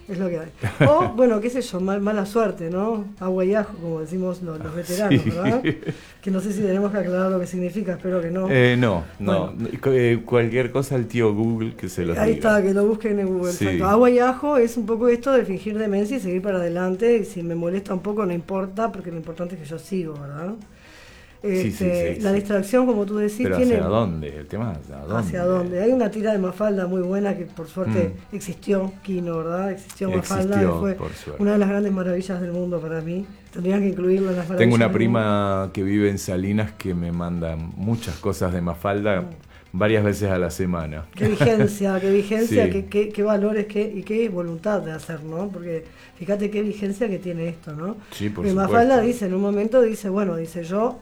es lo que hay. O, bueno, qué sé yo, mala suerte, ¿no? Agua y ajo, como decimos los veteranos, sí. ¿Verdad? Que no sé si tenemos que aclarar lo que significa, espero que no. No. Bueno. Cualquier cosa al tío Google que se los diga. Ahí está, que lo busquen en Google. Sí. Exacto. Agua y ajo es un poco esto de fingir demencia y seguir para adelante. Y si me molesta un poco, no importa, porque lo importante es que yo sigo, ¿verdad? La distracción, como tú decís, pero tiene... ¿hacia dónde? El tema es ¿hacia dónde? Hay una tira de Mafalda muy buena que por suerte existió, Kino, ¿verdad? Existió Mafalda, que fue una de las grandes maravillas del mundo para mí. Tendrían que incluirlo en las maravillas. Tengo una prima que vive en Salinas que me manda muchas cosas de Mafalda varias veces a la semana. Qué vigencia, sí. qué valores y qué voluntad de hacer, ¿no? Porque fíjate qué vigencia que tiene esto, ¿no? Sí, por supuesto. Mafalda dice, en un momento dice, yo...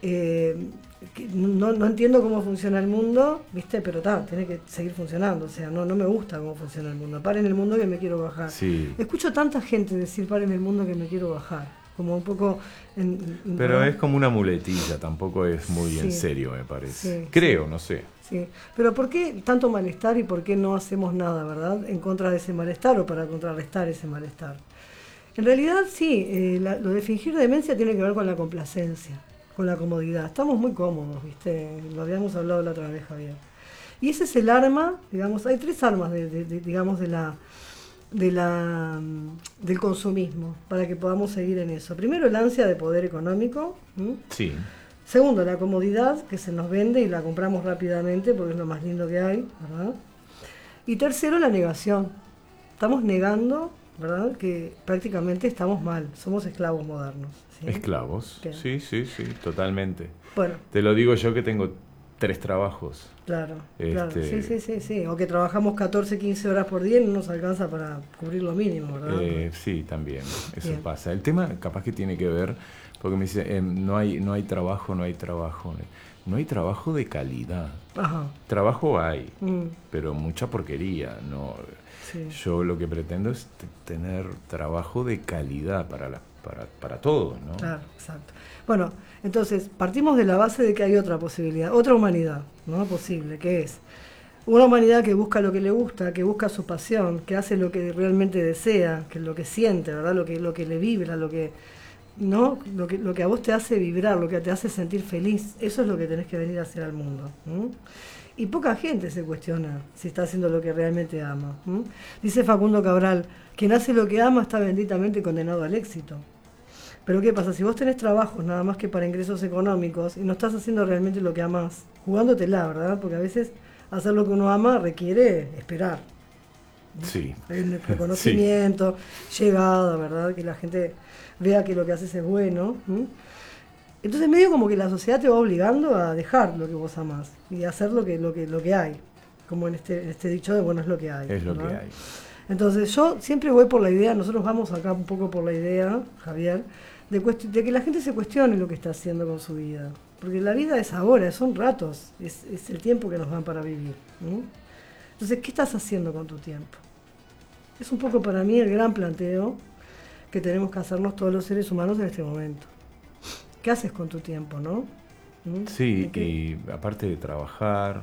no entiendo cómo funciona el mundo, ¿viste? Pero tiene que seguir funcionando. O sea, no me gusta cómo funciona el mundo. Paren el mundo que me quiero bajar. Sí. Escucho tanta gente decir paren el mundo que me quiero bajar. Como un poco... Pero es como una muletilla, tampoco es muy en serio, me parece. Creo, no sé. Sí. Pero ¿por qué tanto malestar y por qué no hacemos nada, verdad? En contra de ese malestar o para contrarrestar ese malestar. En realidad, sí, lo de fingir demencia tiene que ver con la complacencia, con la comodidad. Estamos muy cómodos, ¿viste? Lo habíamos hablado la otra vez, Javier. Y ese es el arma, digamos, hay 3 armas del consumismo para que podamos seguir en eso. Primero, el ansia de poder económico. Sí. Segundo, la comodidad que se nos vende y la compramos rápidamente porque es lo más lindo que hay, ¿verdad? Y tercero, la negación. Estamos negando, ¿verdad?, que prácticamente estamos mal, somos esclavos modernos. ¿Sí? Esclavos, sí, totalmente. Bueno. Te lo digo yo que tengo 3 trabajos. Claro, sí. O que trabajamos 14, 15 horas por día y no nos alcanza para cubrir lo mínimo, ¿verdad? Sí, también, eso pasa. El tema capaz que tiene que ver, porque me dice, no hay trabajo. No hay trabajo de calidad. Ajá. Trabajo hay, pero mucha porquería, ¿no? Sí. Yo lo que pretendo es tener trabajo de calidad para todos, ¿no? Claro, exacto. Bueno, entonces partimos de la base de que hay otra posibilidad, otra humanidad, ¿no? Posible, que es una humanidad que busca lo que le gusta, que busca su pasión, que hace lo que realmente desea, que lo que siente, ¿verdad? Lo que le vibra, lo que a vos te hace vibrar, lo que te hace sentir feliz. Eso es lo que tenés que venir a hacer al mundo. Y poca gente se cuestiona si está haciendo lo que realmente ama. Dice Facundo Cabral, quien hace lo que ama está benditamente condenado al éxito. Pero ¿qué pasa? Si vos tenés trabajos nada más que para ingresos económicos y no estás haciendo realmente lo que amás, jugándotela, ¿verdad? Porque a veces hacer lo que uno ama requiere esperar. Sí. Hay un reconocimiento, llegada, ¿verdad? Que la gente vea que lo que haces es bueno. Entonces medio como que la sociedad te va obligando a dejar lo que vos amás y a hacer lo que hay. Como en este dicho de bueno, es lo que hay. Es lo ¿verdad? que hay. Entonces yo siempre voy por la idea, nosotros vamos acá un poco por la idea, Javier, de que la gente se cuestione lo que está haciendo con su vida. Porque la vida es ahora, son ratos, es el tiempo que nos dan para vivir. Entonces, ¿qué estás haciendo con tu tiempo? Es un poco para mí el gran planteo que tenemos que hacernos todos los seres humanos en este momento. ¿Qué haces con tu tiempo, no? Sí, y aparte de trabajar,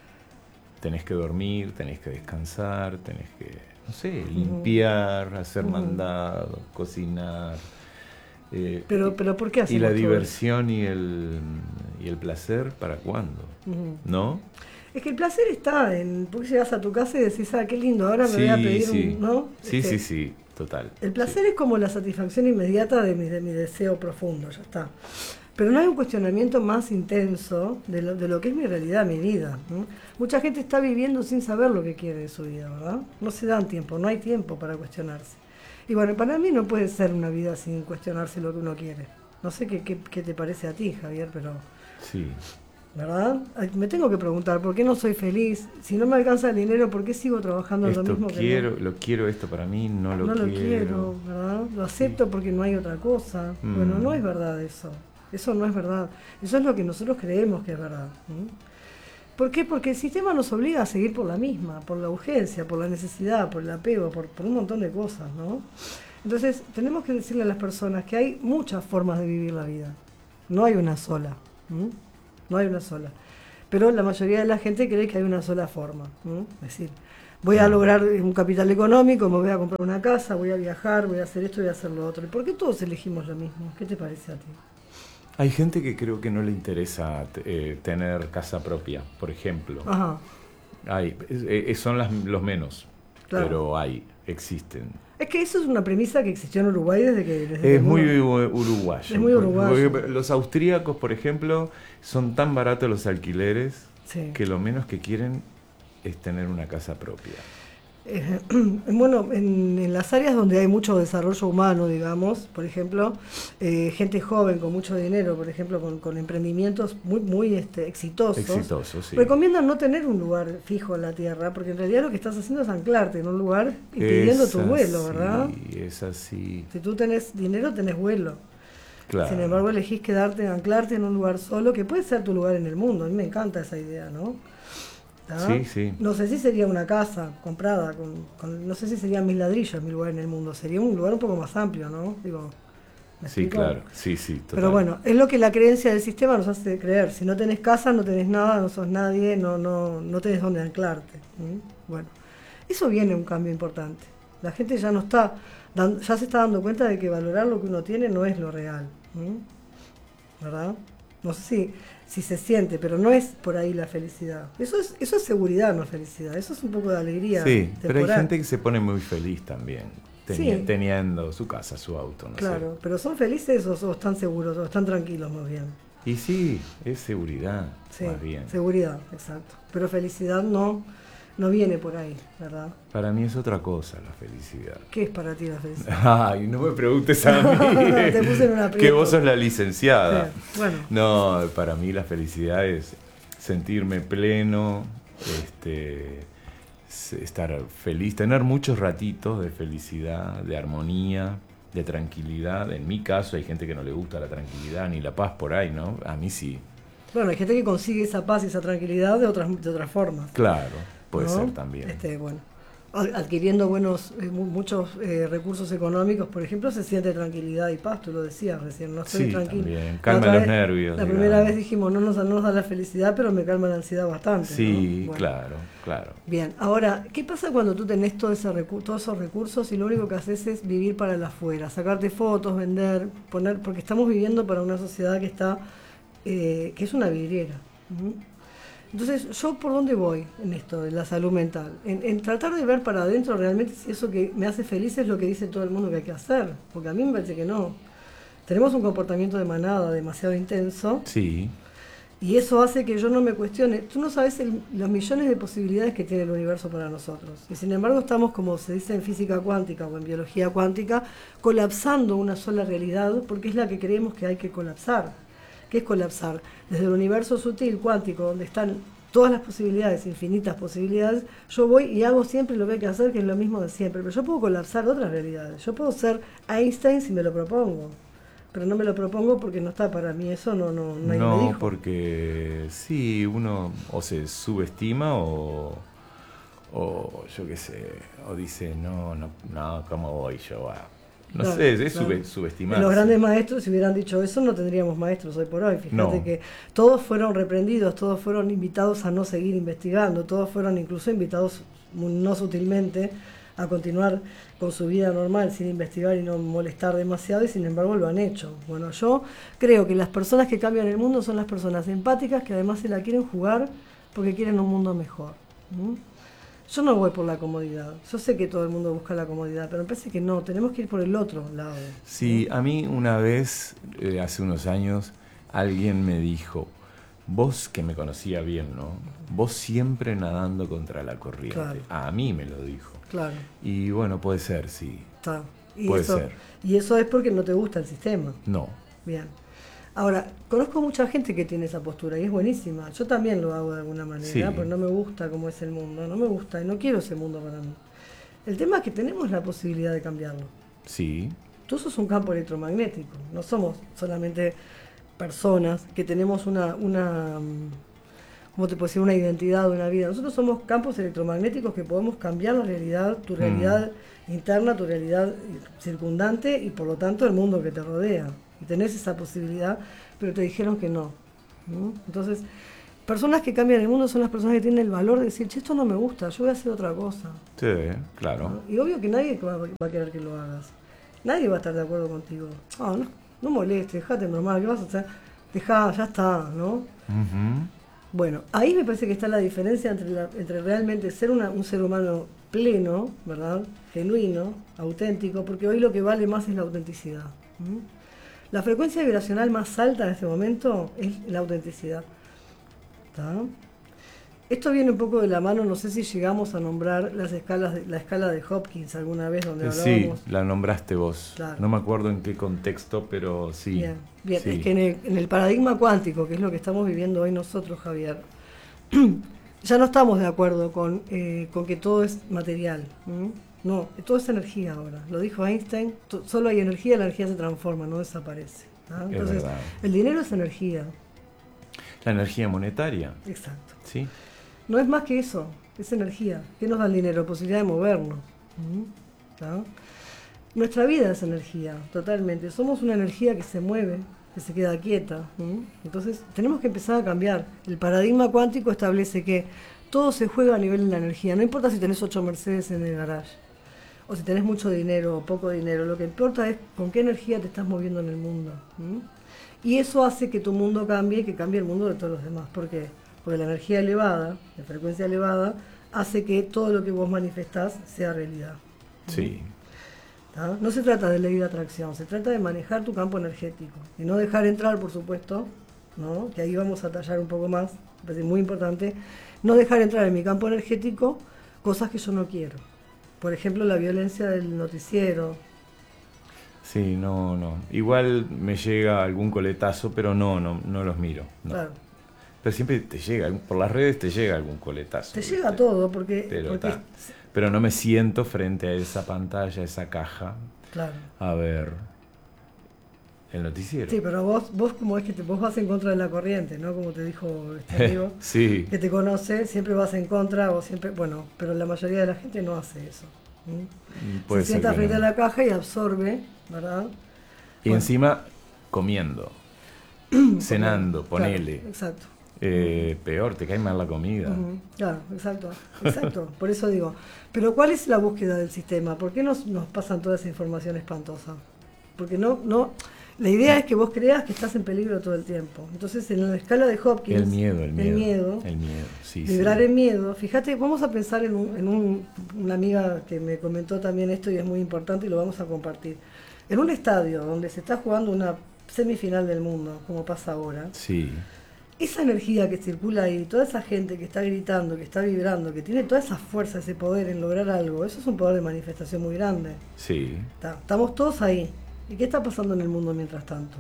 tenés que dormir, tenés que descansar, tenés que, no sé, limpiar, hacer mandado, cocinar. Pero ¿por qué hacemos y la todo diversión y el placer, ¿para cuándo? ¿No? Es que el placer está en... Porque llegas a tu casa y decís, qué lindo, ahora me voy a pedir ¿no? Sí, total. El placer es como la satisfacción inmediata de mi deseo profundo, ya está. Pero no hay un cuestionamiento más intenso de lo que es mi realidad, mi vida. Mucha gente está viviendo sin saber lo que quiere de su vida, ¿verdad? No se dan tiempo, no hay tiempo para cuestionarse. Y bueno, para mí no puede ser una vida sin cuestionarse lo que uno quiere. No sé qué te parece a ti, Javier, pero... Sí. ¿Verdad? Me tengo que preguntar, ¿por qué no soy feliz? Si no me alcanza el dinero, ¿por qué sigo trabajando en lo mismo que no? Lo quiero esto para mí, no lo quiero, ¿verdad? Lo acepto porque no hay otra cosa. Bueno, no es verdad eso. Eso no es verdad. Eso es lo que nosotros creemos que es verdad. ¿Por qué? Porque el sistema nos obliga a seguir por la misma, por la urgencia, por la necesidad, por el apego, por un montón de cosas, ¿no? Entonces, tenemos que decirle a las personas que hay muchas formas de vivir la vida. No hay una sola. No hay una sola. Pero la mayoría de la gente cree que hay una sola forma. Es decir, voy a lograr un capital económico, me voy a comprar una casa, voy a viajar, voy a hacer esto, voy a hacer lo otro. ¿Y por qué todos elegimos lo mismo? ¿Qué te parece a ti? Hay gente que creo que no le interesa tener casa propia, por ejemplo. Ajá. Son los menos, Claro. pero existen. Es que eso es una premisa que existió en Uruguay desde que Es muy uruguayo. Es muy uruguayo. Porque los austríacos, por ejemplo, son tan baratos los alquileres Sí. que lo menos que quieren es tener una casa propia. Bueno, en las áreas donde hay mucho desarrollo humano, digamos, por ejemplo, gente joven con mucho dinero, por ejemplo, con emprendimientos muy exitosos, Sí. recomiendan no tener un lugar fijo en la tierra, porque en realidad lo que estás haciendo es anclarte en un lugar y pidiendo tu vuelo, ¿verdad? Sí, es así. Si tú tenés dinero, tenés vuelo. Claro. Sin embargo, elegís anclarte en un lugar solo, que puede ser tu lugar en el mundo. A mí me encanta esa idea, ¿no? Sí. No sé si sería una casa comprada, no sé si serían 1000 ladrillos mi lugar en el mundo, sería un lugar un poco más amplio, ¿no? Digo, ¿me Sí, explico? claro, sí, total. Pero bueno, es lo que la creencia del sistema nos hace creer. Si no tenés casa, no tenés nada, no sos nadie, no tenés dónde anclarte. Bueno, eso viene un cambio importante. La gente ya ya se está dando cuenta de que valorar lo que uno tiene no es lo real. ¿Verdad? No sé si se siente, pero no es por ahí la felicidad. Eso es seguridad, no felicidad. Eso es un poco de alegría. Sí, temporal. pero hay gente que se pone muy feliz también, Sí. teniendo su casa, su auto, no Claro, sé. pero ¿son felices o están seguros o están tranquilos más bien? Y sí, es seguridad, Sí, más bien. seguridad, exacto. Pero felicidad no viene por ahí, ¿verdad? Para mí es otra cosa la felicidad. ¿Qué es para ti la felicidad? Ay, no me preguntes a mí. Te puse en un aprieto. Que vos sos la licenciada. Sí, bueno. No, para mí la felicidad es sentirme pleno, estar feliz, tener muchos ratitos de felicidad, de armonía, de tranquilidad. En mi caso hay gente que no le gusta la tranquilidad ni la paz por ahí, ¿no? A mí sí. Bueno, hay gente que consigue esa paz y esa tranquilidad de otras formas. Claro, puede ¿no? ser también. Bueno, adquiriendo muchos recursos económicos, por ejemplo, se siente tranquilidad y paz. Tú lo decías recién, no estoy Sí, tranquilo. también. Calma los nervios. La primera vez dijimos, no nos da la felicidad, pero me calma la ansiedad bastante. Sí, ¿no? Bueno. claro. Bien, ahora, ¿qué pasa cuando tú tenés todos esos recursos y lo único que haces es vivir para el afuera? Sacarte fotos, vender, porque estamos viviendo para una sociedad que es una vidriera. Entonces, ¿yo por dónde voy en esto de la salud mental? En tratar de ver para adentro realmente si eso que me hace feliz es lo que dice todo el mundo que hay que hacer, porque a mí me parece que no. Tenemos un comportamiento de manada demasiado intenso. Sí. Y eso hace que yo no me cuestione. Tú no sabes los millones de posibilidades que tiene el universo para nosotros. Y sin embargo estamos, como se dice en física cuántica o en biología cuántica, colapsando una sola realidad porque es la que creemos que hay que colapsar. ¿Qué es colapsar? Desde el universo sutil, cuántico, donde están todas las posibilidades, infinitas posibilidades, yo voy y hago siempre lo que hay que hacer, que es lo mismo de siempre. Pero yo puedo colapsar otras realidades. Yo puedo ser Einstein si me lo propongo. Pero no me lo propongo porque no está para mí, eso no nadie me dijo. No, porque sí, uno o se subestima o yo qué sé, o dice, no, ¿cómo voy yo a...? No Claro, sé, es claro. subestimar. Los grandes maestros, si hubieran dicho eso, no tendríamos maestros hoy por hoy. Fíjate No. que todos fueron reprendidos, todos fueron invitados a no seguir investigando, todos fueron incluso invitados, no sutilmente, a continuar con su vida normal sin investigar y no molestar demasiado, y sin embargo lo han hecho. Bueno, yo creo que las personas que cambian el mundo son las personas empáticas que además se la quieren jugar porque quieren un mundo mejor. Yo no voy por la comodidad. Yo sé que todo el mundo busca la comodidad, pero me parece que no, tenemos que ir por el otro lado. Sí, a mí una vez, hace unos años, alguien me dijo, vos que me conocía bien, ¿no? Vos siempre nadando contra la corriente. Claro. A mí me lo dijo. Claro. Y bueno, puede ser, sí. Está. Puede ser. Y eso es porque no te gusta el sistema. No. Bien. Ahora, conozco mucha gente que tiene esa postura y es buenísima. Yo también lo hago de alguna manera, Sí. pero no me gusta cómo es el mundo. No me gusta y no quiero ese mundo para mí. El tema es que tenemos la posibilidad de cambiarlo. Sí. Tú sos un campo electromagnético. No somos solamente personas que tenemos ¿cómo te puedo decir? Una identidad, una vida. Nosotros somos campos electromagnéticos que podemos cambiar la realidad, tu realidad interna, tu realidad circundante y por lo tanto el mundo que te rodea. Y tenés esa posibilidad, pero te dijeron que no. Entonces, personas que cambian el mundo son las personas que tienen el valor de decir, che, esto no me gusta, yo voy a hacer otra cosa. Sí, claro. ¿No? Y obvio que nadie va a querer que lo hagas. Nadie va a estar de acuerdo contigo. No molestes, dejate normal, ¿qué vas a hacer? Dejá, ya está, ¿no? Ujú. Bueno, ahí me parece que está la diferencia entre realmente ser un ser humano pleno, ¿verdad? Genuino, auténtico, porque hoy lo que vale más es la autenticidad. ¿Mm? La frecuencia vibracional más alta en este momento es la autenticidad. ¿Tá? Esto viene un poco de la mano, no sé si llegamos a nombrar la escala de Hopkins alguna vez donde hablábamos. Sí, la nombraste vos. Claro. No me acuerdo en qué contexto, pero sí. Bien. Sí. Es que en el paradigma cuántico, que es lo que estamos viviendo hoy nosotros, Javier, ya no estamos de acuerdo con que todo es material. No, todo es energía ahora. Lo dijo Einstein, solo hay energía, la energía se transforma, no desaparece. Entonces, el dinero es energía. La energía monetaria. Exacto. Sí. No es más que eso, es energía. ¿Qué nos da el dinero? Posibilidad de movernos. ¿Tá? Nuestra vida es energía, totalmente. Somos una energía que se mueve, que se queda quieta. Entonces, tenemos que empezar a cambiar. El paradigma cuántico establece que todo se juega a nivel de la energía. No importa si tenés 8 Mercedes en el garage, o si tenés mucho dinero o poco dinero. Lo que importa es con qué energía te estás moviendo en el mundo. Y eso hace que tu mundo cambie y que cambie el mundo de todos los demás. ¿Por qué? Porque la energía elevada, la frecuencia elevada, hace que todo lo que vos manifestás sea realidad. Sí. ¿Tá? No se trata de ley de atracción, se trata de manejar tu campo energético. Y no dejar entrar, por supuesto, ¿no? Que ahí vamos a tallar un poco más, me parece muy importante, no dejar entrar en mi campo energético cosas que yo no quiero. Por ejemplo, la violencia del noticiero. Sí, no. Igual me llega algún coletazo, pero no los miro. No. Claro. Pero siempre te llega, por las redes te llega algún coletazo. Te llega todo, porque pero no me siento frente a esa pantalla, esa caja, claro, a ver el noticiero. Sí, pero vos como es que vos vas en contra de la corriente, ¿no? Como te dijo este amigo sí. que te conoce, siempre vas en contra o siempre, bueno, pero la mayoría de la gente no hace eso. Se sienta frente a la caja y absorbe, ¿verdad? Y encima comiendo, cenando, ponele. Claro, exacto. Peor, te cae mal la comida. Claro, exacto. Por eso digo, pero ¿cuál es la búsqueda del sistema? ¿Por qué nos pasan toda esa información espantosa? Porque la idea es que vos creas que estás en peligro todo el tiempo. Entonces, en la escala de Hopkins, el miedo, sí, vibrar en miedo. Fíjate, vamos a pensar en una amiga que me comentó también esto y es muy importante y lo vamos a compartir. En un estadio donde se está jugando una semifinal del mundo, como pasa ahora. Sí. Esa energía que circula ahí, toda esa gente que está gritando, que está vibrando, que tiene toda esa fuerza, ese poder en lograr algo, eso es un poder de manifestación muy grande. Sí. Estamos todos ahí. ¿Y qué está pasando en el mundo mientras tanto?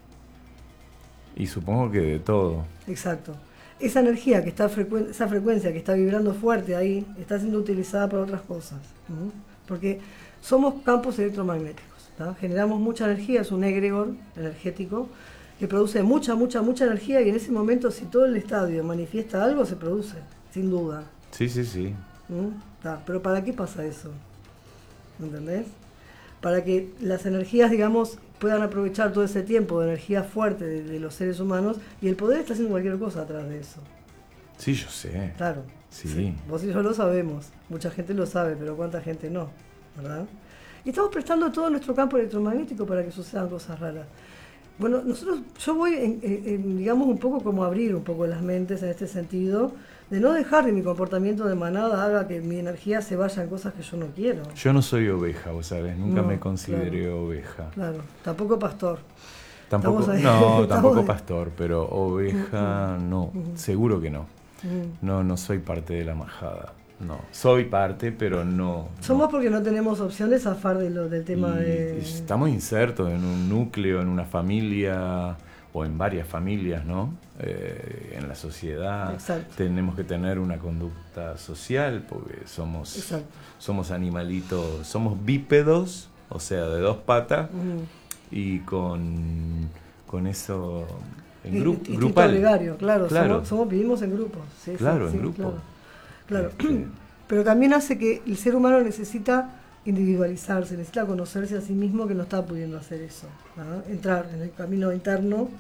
Y supongo que de todo. Exacto. Esa energía, esa frecuencia que está vibrando fuerte ahí, está siendo utilizada para otras cosas. Porque somos campos electromagnéticos. ¿tá? Generamos mucha energía, es un egregor energético que produce mucha energía y en ese momento si todo el estadio manifiesta algo, se produce, sin duda. Sí. Pero ¿para qué pasa eso? ¿Entendés? Para que las energías, digamos, puedan aprovechar todo ese tiempo de energía fuerte de los seres humanos y el poder está haciendo cualquier cosa atrás de eso. Sí, yo sé. Claro. Sí. Vos y yo lo sabemos. Mucha gente lo sabe, pero ¿cuánta gente no? ¿Verdad? Y estamos prestando todo nuestro campo electromagnético para que sucedan cosas raras. Bueno, yo voy, digamos, un poco como abrir un poco las mentes en este sentido, de no dejar que mi comportamiento de manada haga que mi energía se vaya en cosas que yo no quiero. Yo no soy oveja, vos sabés, nunca me consideré oveja. Claro, tampoco pastor. Tampoco pastor, pero oveja no, seguro que no. No soy parte de la majada. No, soy parte, pero no. Somos porque no tenemos opción de zafar del tema de... Estamos insertos en un núcleo, en una familia o en varias familias, ¿no? En la sociedad. Exacto. Tenemos que tener una conducta social porque somos animalitos, somos bípedos, o sea, de 2 patas y con eso grupal. Gregario, claro. Vivimos en grupos. Sí, en grupos. Claro, pero también hace que el ser humano necesita individualizarse, necesita conocerse a sí mismo que no está pudiendo hacer eso. Entrar en el camino interno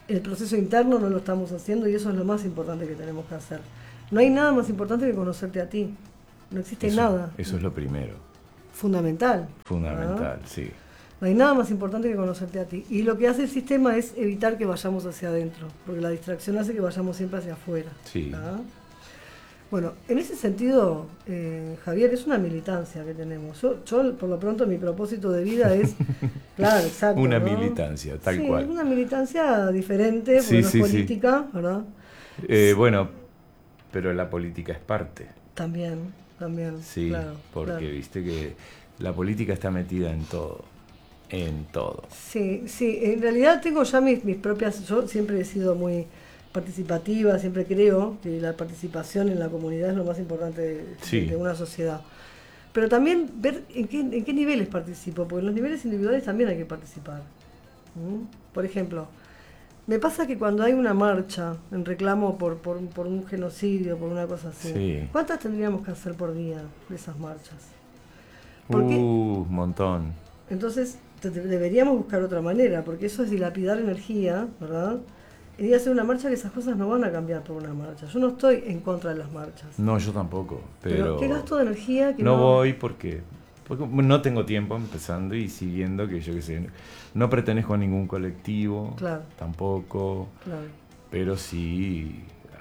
el proceso interno no lo estamos haciendo y eso es lo más importante que tenemos que hacer. No hay nada más importante que conocerte a ti. No existe nada. Eso es lo primero. Fundamental. Fundamental, sí. No hay nada más importante que conocerte a ti. Y lo que hace el sistema es evitar que vayamos hacia adentro, porque la distracción hace que vayamos siempre hacia afuera. Sí. Bueno, en ese sentido, Javier, es una militancia que tenemos. Yo, por lo pronto, mi propósito de vida es, claro, exacto. Una ¿no? militancia, tal cual. Sí, una militancia diferente, porque no es política, ¿verdad? Bueno, pero la política es parte. También, sí, claro. Porque viste que la política está metida en todo. En todo. Sí, en realidad tengo ya mis propias, yo siempre he sido muy participativa, siempre creo que la participación en la comunidad es lo más importante de una sociedad. Pero también ver en qué niveles participo, porque en los niveles individuales también hay que participar. Por ejemplo, me pasa que cuando hay una marcha en reclamo por un genocidio, por una cosa así, ¿cuántas tendríamos que hacer por día de esas marchas? Un montón. Entonces deberíamos buscar otra manera, porque eso es dilapidar energía, ¿verdad? Y hacer una marcha que esas cosas no van a cambiar por una marcha. Yo no estoy en contra de las marchas. No, yo tampoco. Pero ¿qué gasto de energía? Que no voy porque no tengo tiempo empezando y siguiendo que yo qué sé. No pertenezco a ningún colectivo, tampoco. Claro. Pero sí.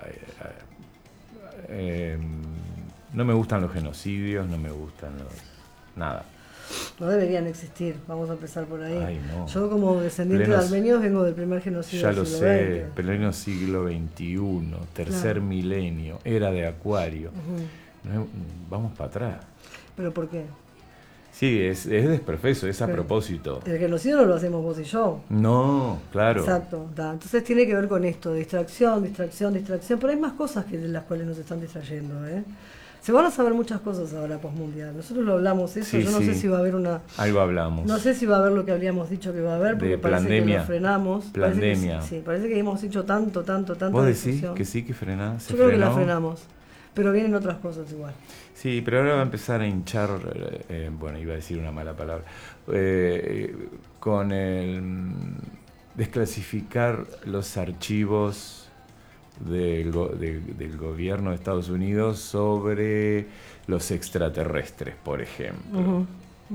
No me gustan los genocidios, no me gustan nada. No deberían existir, vamos a empezar por ahí. Ay, no. Yo como descendiente de armenios vengo del primer genocidio del siglo XX. Ya lo sé, pleno siglo XXI, tercer milenio, era de Acuario. Vamos para atrás. ¿Pero por qué? Sí, es desperfecto, es a propósito. El genocidio no lo hacemos vos y yo. No, claro. Exacto, entonces tiene que ver con esto, distracción, pero hay más cosas de las cuales nos están distrayendo, Se van a saber muchas cosas ahora postmundial. Nosotros lo hablamos eso, yo no sé si va a haber algo hablamos. No sé si va a haber lo que habíamos dicho que va a haber, porque parece que lo frenamos. Pandemia. Parece que hemos hecho tanto. ¿Vos decís que sí, que frenás? Yo creo que la frenamos, pero vienen otras cosas igual. Sí, pero ahora va a empezar a hinchar, bueno, iba a decir una mala palabra, con el desclasificar los archivos del gobierno de Estados Unidos sobre los extraterrestres, por ejemplo.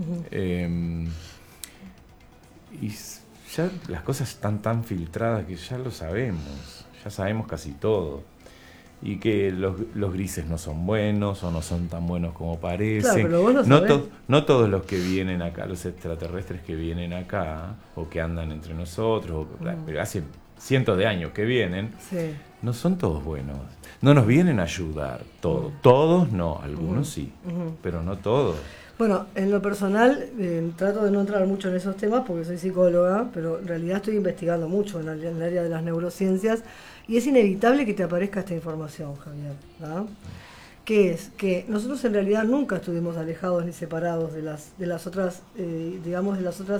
Y ya las cosas están tan filtradas que ya lo sabemos, ya sabemos casi todo. Y que los grises no son buenos o no son tan buenos como parecen. Claro, pero vos lo sabés. No todos los que vienen acá, los extraterrestres que vienen acá o que andan entre nosotros, pero hace cientos de años que vienen, no son todos buenos. No nos vienen a ayudar todos. Todos no, algunos sí, pero no todos. Bueno, en lo personal trato de no entrar mucho en esos temas porque soy psicóloga, pero en realidad estoy investigando mucho en el área de las neurociencias y es inevitable que te aparezca esta información, Javier, ¿verdad? Que es que nosotros en realidad nunca estuvimos alejados ni separados de las otras, digamos, de las otras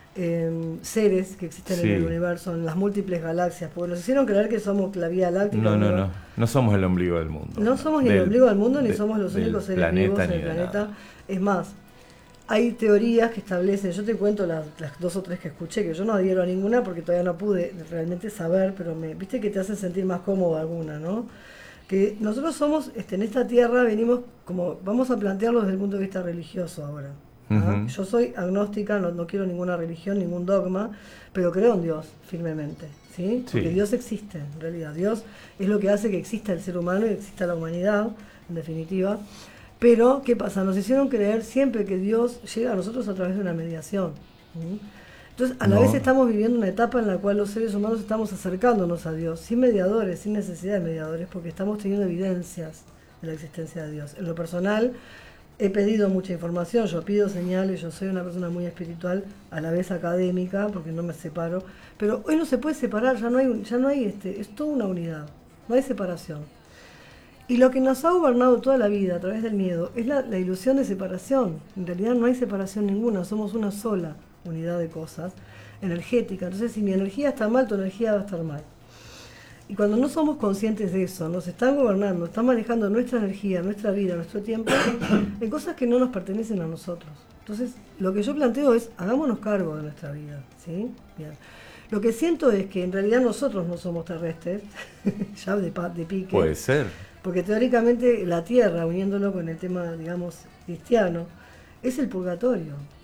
seres que existen en el universo, en las múltiples galaxias, porque nos hicieron creer que somos la Vía Láctea. No somos el ombligo del mundo. No somos ni el ombligo del mundo, ni somos los únicos seres vivos en el planeta. Es más, hay teorías que establecen, yo te cuento las 2 o 3 que escuché, que yo no adhiero a ninguna porque todavía no pude realmente saber, pero viste que te hace sentir más cómodo alguna, ¿no? Que nosotros somos, en esta tierra venimos como, vamos a plantearlo desde el punto de vista religioso ahora. Yo soy agnóstica, no quiero ninguna religión, ningún dogma, pero creo en Dios firmemente, ¿sí? Porque Dios existe, en realidad. Dios es lo que hace que exista el ser humano y exista la humanidad, en definitiva. Pero, ¿qué pasa? Nos hicieron creer siempre que Dios llega a nosotros a través de una mediación. Entonces, a la vez estamos viviendo una etapa en la cual los seres humanos estamos acercándonos a Dios, sin mediadores, sin necesidad de mediadores, porque estamos teniendo evidencias de la existencia de Dios. En lo personal, he pedido mucha información, yo pido señales, yo soy una persona muy espiritual, a la vez académica, porque no me separo, pero hoy no se puede separar, ya no hay es toda una unidad, no hay separación. Y lo que nos ha gobernado toda la vida a través del miedo es la ilusión de separación. En realidad no hay separación ninguna, somos una sola unidad de cosas energética. Entonces, si mi energía está mal, tu energía va a estar mal. Y cuando no somos conscientes de eso, nos están gobernando, están manejando nuestra energía, nuestra vida, nuestro tiempo, en cosas que no nos pertenecen a nosotros. Entonces, lo que yo planteo es, hagámonos cargo de nuestra vida, ¿sí? Bien. Lo que siento es que en realidad nosotros no somos terrestres, ya de pique. Puede ser. Porque teóricamente la Tierra, uniéndolo con el tema, digamos, cristiano, es el purgatorio.